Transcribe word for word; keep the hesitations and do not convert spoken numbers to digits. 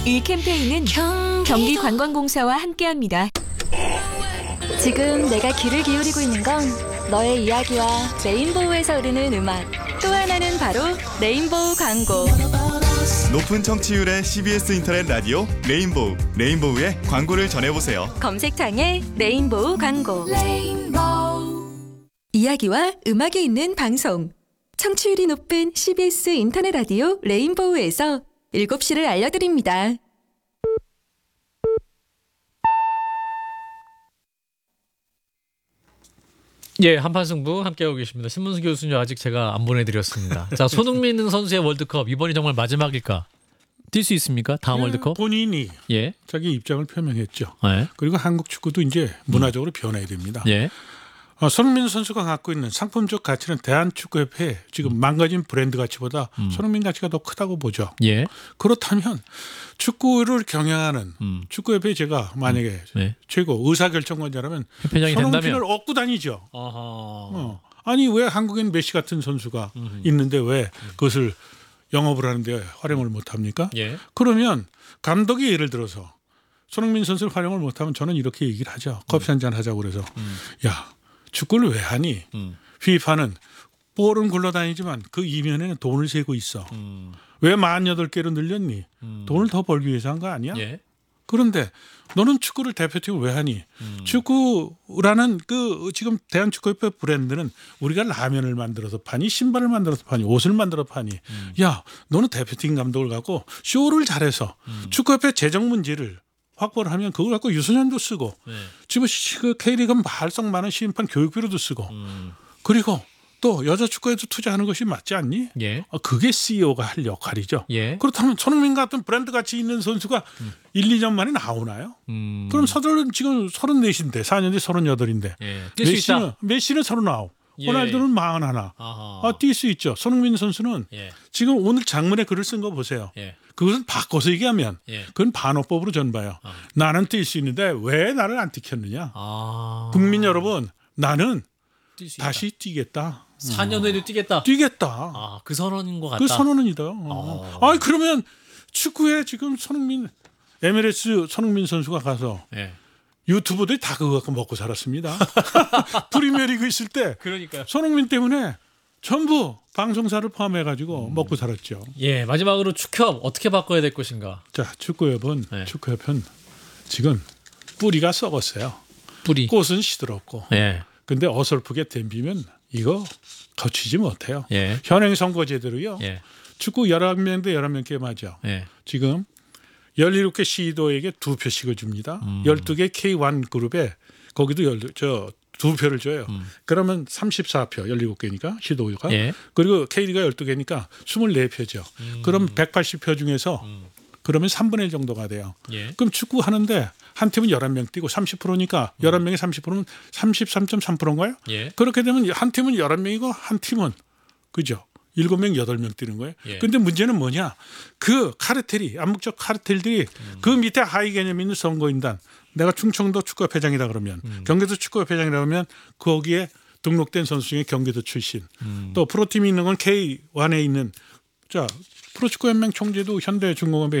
이 캠페인은 경기관광공사와 함께합니다. 지금 내가 귀를 기울이고 있는 건 너의 이야기와 레인보우에서 흐르는 음악, 또 하나는 바로 레인보우 광고. 높은 청취율의 씨비에스 인터넷 라디오 레인보우, 레인보우의 광고를 전해보세요. 검색창에 레인보우 광고. 레인보우. 이야기와 음악이 있는 방송. 청취율이 높은 씨비에스 인터넷 라디오 레인보우에서 일곱 시를 알려드립니다. 예, 한판 승부 함께하고 계십니다. 신문수 교수님 아직 제가 안 보내드렸습니다. 자, 손흥민 선수의 월드컵 이번이 정말 마지막일까? 뛸 수 있습니까? 다음 예, 월드컵? 본인이 예, 자기 입장을 표명했죠. 예, 그리고 한국 축구도 이제 문화적으로 변해야 됩니다. 예, 어, 손흥민 선수가 갖고 있는 상품적 가치는 대한축구협회 지금 망가진 브랜드 가치보다 음. 손흥민 가치가 더 크다고 보죠. 예, 그렇다면 축구를 경영하는 음. 축구협회 제가 만약에 네. 최고 의사결정권자라면 협회장이 손흥민을 된다면. 얻고 다니죠. 아하. 어. 아니 왜 한국엔 메시 같은 선수가 음. 있는데 왜 그것을 영업을 하는데 활용을 못합니까? 예, 그러면 감독이 예를 들어서 손흥민 선수를 활용을 못하면 저는 이렇게 얘기를 하죠. 커피 한잔 하자고 그래서 음. 야 축구를 왜 하니? 음. 피파는 볼은 굴러다니지만 그 이면에는 돈을 세고 있어. 음. 왜 사십팔 개로 늘렸니? 음. 돈을 더 벌기 위해서 한 거 아니야? 예, 그런데 너는 축구를 대표팀을 왜 하니? 음. 축구라는 그 지금 대한축구협회 브랜드는 우리가 라면을 만들어서 파니, 신발을 만들어서 파니, 옷을 만들어 파니. 음. 야, 너는 대표팀 감독을 갖고 쇼를 잘해서 음. 축구협회 재정 문제를 확보를 하면 그걸 갖고 유소년도 쓰고 네. 지금 그 K리그 발성 많은 심판 교육비로도 쓰고 음. 그리고 또 여자 축구에도 투자하는 것이 맞지 않니? 예, 어, 그게 씨이오가 할 역할이죠. 예, 그렇다면 손흥민 같은 브랜드 가치 있는 선수가 음. 일, 이 년 만에 나오나요? 음. 그럼 서른 지금 서른넷인데 사 년 뒤 서른여덟인데 예, 뛸 수 메시는 있다. 메시는 서른아홉, 예. 호날두는 마흔하나. 아하. 아, 뛸 수 있죠. 손흥민 선수는 예, 지금 오늘 장문에 글을 쓴 거 보세요. 예, 그것은 바꿔서 얘기하면 예. 그건 반어법으로 전 봐요. 아. 나는 뛸 수 있는데 왜 나를 안 뛰켰느냐? 아. 국민 여러분, 나는 뛸수 있다. 다시 뛰겠다. 사 년 후에도 뛰겠다. 뛰겠다. 아, 그 선언인 것 같다. 그 선언이다. 어. 어. 아, 그러면 축구에 지금 손흥민 엠에레츠 손흥민 선수가 가서 예. 유튜버들이 다 그거 갖고 먹고 살았습니다. 프리미어리그 있을 때 그러니까요. 손흥민 때문에 전부 방송사를 포함해가지고 음. 먹고 살았죠. 예, 마지막으로 축협 어떻게 바꿔야 될 것인가? 자, 축구협은 네. 축구협은 지금 뿌리가 썩었어요. 뿌리. 꽃은 시들었고, 예, 근데 어설프게 댐비면 이거 거치지 못해요. 예, 현행 선거제대로요. 예, 축구 열한 명 대 열한 명 게임하죠. 예. 지금 열일곱 개 시도에게 두 표씩을 줍니다. 음. 열두 개 케이 원 그룹에 거기도 저 두 표를 줘요. 음. 그러면 삼십사 표 열일곱 개니까 시도가. 예. 그리고 K리그가 열두 개니까 이십사 표죠. 음. 그럼 백팔십 표 중에서 음. 그러면 삼분의 일 정도가 돼요. 예. 그럼 축구 하는데 한 팀은 열한 명 뛰고 삼십 퍼센트니까 음. 열한 명에 삼십 퍼센트면 삼십삼 점 삼 퍼센트인가요? 예. 그렇게 되면 한 팀은 열한 명이고 한 팀은 그죠? 일곱 명, 여덟 명 뛰는 거예요. 예. 근데 문제는 뭐냐? 그 카르텔이 암묵적 카르텔들이 음. 그 밑에 하위 개념 있는 선거인단 내가 충청도 축구협 회장이다 그러면 음. 경기도 축구협 회장이라 그러면 거기에 등록된 선수 중에 경기도 출신 음. 또 프로팀이 있는 건 케이 원에 있는 자 프로축구연맹 총재도 현대중공업의